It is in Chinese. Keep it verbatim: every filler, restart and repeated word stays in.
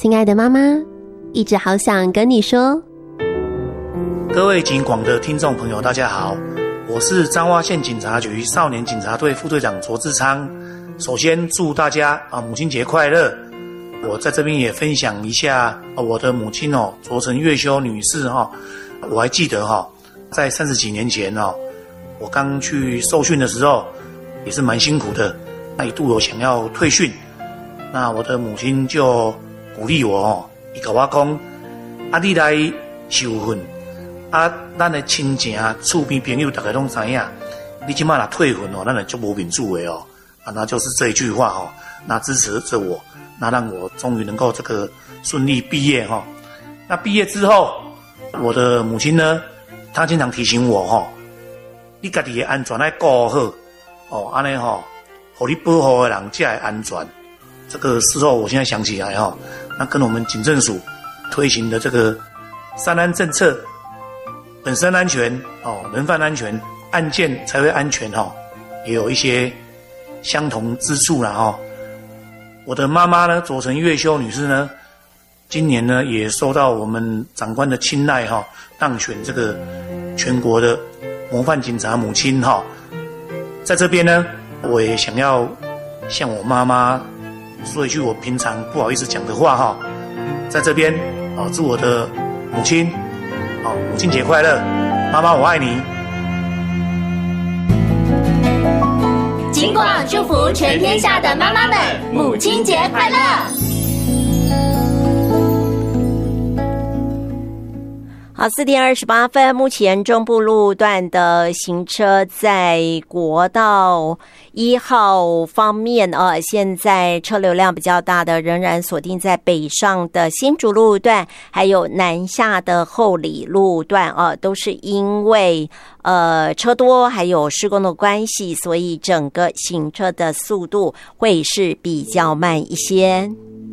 亲爱的妈妈，一直好想跟你说。 各位警广的听众朋友，大家好，我是彰化县警察局少年警察队副队长卓志昌。首先祝大家啊母亲节快乐！我在这边也分享一下我的母亲哦，卓成月修女士哈、哦。我还记得哈、哦，在三十几年前哦，我刚去受训的时候，也是蛮辛苦的。那一度有想要退训，那我的母亲就鼓励我哦，伊跟我讲，啊你来受训。啊，咱的亲情、厝边朋友大家拢知影，你今麦若退婚哦，咱就足无面子的哦。啊，那就是这一句话哦，那支持着我，那让我终于能够这个顺利毕业哈、哦。那毕业之后，我的母亲呢，她经常提醒我哈、哦，你家己的安全要顾好哦，安尼哈，互你保护的人才会安全。这个事后我现在想起来哈、哦，那跟我们警政署推行的这个三安政策。本身安全哦，人犯安全，案件才会安全哦，也有一些相同之处啦哦。我的妈妈呢，佐成月修女士呢，今年呢也受到我们长官的青睐哈、哦，当选这个全国的模范警察母亲哈、哦。在这边呢，我也想要向我妈妈说一句我平常不好意思讲的话哈、哦，在这边哦，祝我的母亲。好，母亲节快乐，妈妈我爱你。 警广祝福全天下的妈妈们，母亲节快乐！ 好，四点二十八分，目前中部路段的行车在国道一号方面啊，现在车流量比较大的仍然锁定在北上的新竹路段，还有南下的后里路段啊，都是因为呃车多还有施工的关系，所以整个行车的速度会是比较慢一些。